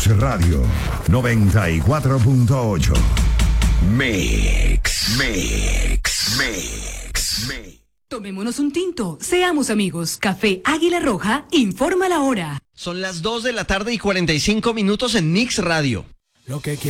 Radio 94.8. Mix. Tomémonos un tinto, seamos amigos. Café Águila Roja informa la hora. Son las 2 de la tarde y 45 minutos en Mix Radio. Lo que